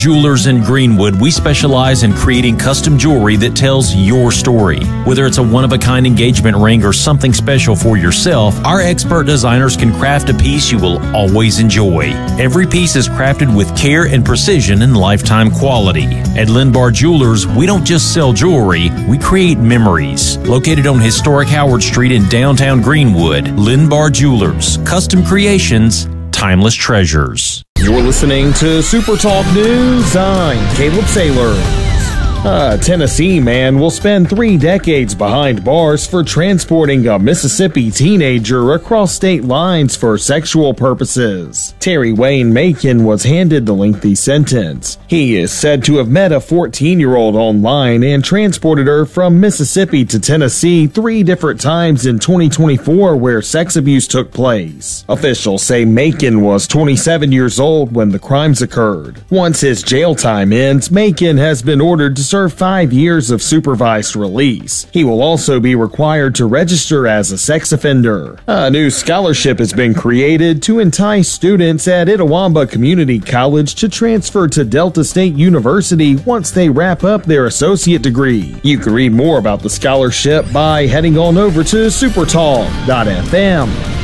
Jewelers in Greenwood, we specialize in creating custom jewelry that tells your story. Whether it's a one-of-a-kind engagement ring or something special for yourself, our expert designers can craft a piece you will always enjoy. Every piece is crafted with care and precision and lifetime quality. At Lindbar Jewelers, we don't just sell jewelry, we create memories. Located on historic Howard Street in downtown Greenwood, Lindbar Jewelers, custom creations, timeless treasures. You're listening to Super Talk News. I'm Caleb Saylor. A Tennessee man will spend 3 decades behind bars for transporting a Mississippi teenager across state lines for sexual purposes. Terry Wayne Macon was handed the lengthy sentence. He is said to have met a 14-year-old online and transported her from Mississippi to Tennessee 3 different times in 2024 where sex abuse took place. Officials say Macon was 27 years old when the crimes occurred. Once his jail time ends, Macon has been ordered to serve 5 years of supervised release. He will also be required to register as a sex offender. A new scholarship has been created to entice students at Itawamba Community College to transfer to Delta State University once they wrap up their associate degree. You can read more about the scholarship by heading on over to supertalk.fm.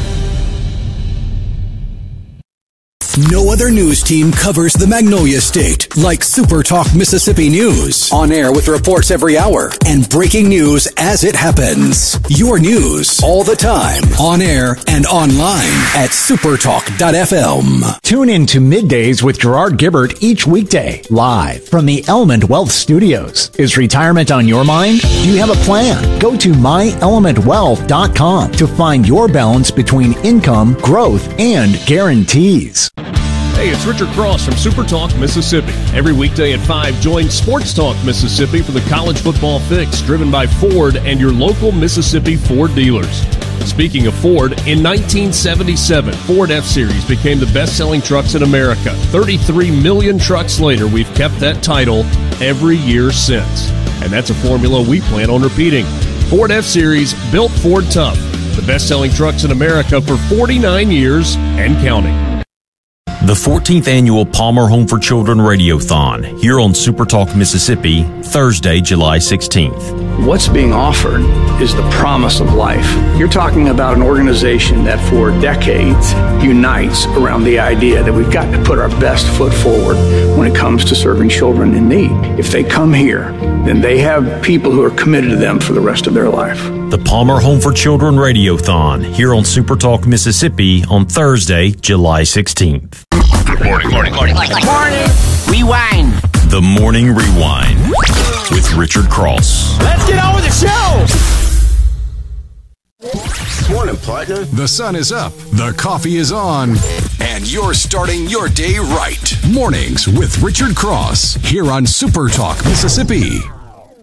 No other news team covers the Magnolia State like Super Talk Mississippi News. On air with reports every hour and breaking news as it happens. Your news all the time. On air and online at supertalk.fm. Tune in to Middays with Gerard Gibbert each weekday, live from the Element Wealth Studios. Is retirement on your mind? Do you have a plan? Go to myelementwealth.com to find your balance between income, growth, and guarantees. Hey, it's Richard Cross from Super Talk Mississippi. Every weekday at 5, join Sports Talk Mississippi for the college football fix, driven by Ford and your local Mississippi Ford dealers. Speaking of Ford, in 1977, Ford F-Series became the best-selling trucks in America. 33 million trucks later, we've kept that title every year since. And that's a formula we plan on repeating. Ford F-Series, built Ford tough. The best-selling trucks in America for 49 years and counting. The 14th Annual Palmer Home for Children Radiothon, here on Super Talk Mississippi, Thursday, July 16th. What's being offered is the promise of life. You're talking about an organization that for decades unites around the idea that we've got to put our best foot forward when it comes to serving children in need. If they come here, then they have people who are committed to them for the rest of their life. The Palmer Home for Children Radiothon, here on Super Talk Mississippi on Thursday, July 16th. Morning. Rewind. The Morning Rewind with Richard Cross. Let's get on with the show. Morning, partner. The sun is up, the coffee is on, and you're starting your day right. Mornings with Richard Cross, here on Super Talk Mississippi.